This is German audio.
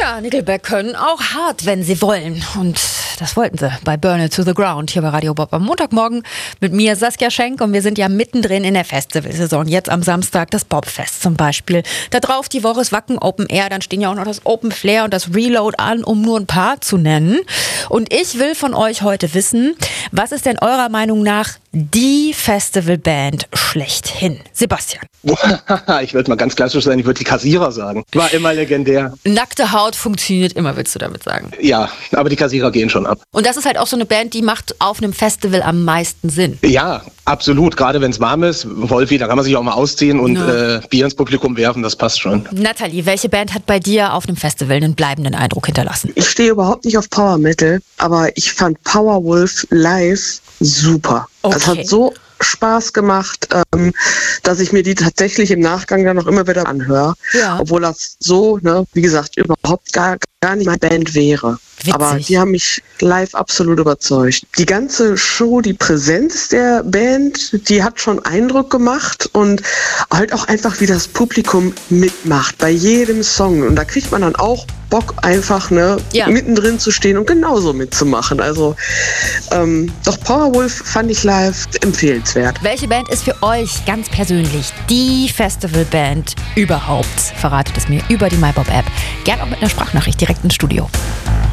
Ja, Nickelback können auch hart, wenn sie wollen. Und das wollten sie bei Burn It to the Ground hier bei Radio Bob am Montagmorgen mit mir, Saskia Schenk. Und wir sind ja mittendrin in der Festivalsaison. Jetzt am Samstag das Bobfest zum Beispiel. Da drauf die Woche ist Wacken Open Air. Dann stehen ja auch noch das Open Flair und das Reload an, um nur ein paar zu nennen. Und ich will von euch heute wissen, was ist denn eurer Meinung nach die Festivalband schlechthin? Sebastian. Ich würde mal ganz klassisch sein, ich würde die Kassierer sagen. War immer legendär. Nackte Haut funktioniert immer, willst du damit sagen? Ja, aber die Kassierer gehen schon ab. Und das ist halt auch so eine Band, die macht auf einem Festival am meisten Sinn. Ja, absolut. Gerade wenn es warm ist, Wolfi, da kann man sich auch mal ausziehen und Bier ins Publikum werfen, das passt schon. Nathalie, welche Band hat bei dir auf einem Festival einen bleibenden Eindruck hinterlassen? Ich stehe überhaupt nicht auf Power Metal, aber ich fand Powerwolf live super. Okay. Das hat so Spaß gemacht, dass ich mir die tatsächlich im Nachgang dann noch immer wieder anhöre. Ja. Obwohl das so, wie gesagt, überhaupt gar nicht meine Band wäre. Witzig. Aber die haben mich live absolut überzeugt. Die ganze Show, die Präsenz der Band, die hat schon Eindruck gemacht und halt auch einfach, wie das Publikum mitmacht bei jedem Song. Und da kriegt man dann auch Bock, einfach mittendrin zu stehen und genauso mitzumachen. Also doch Powerwolf fand ich live empfehlenswert. Welche Band ist für euch ganz persönlich die Festivalband überhaupt? Verratet es mir über die MyBob-App. Gern auch mit einer Sprachnachricht direkt ins Studio.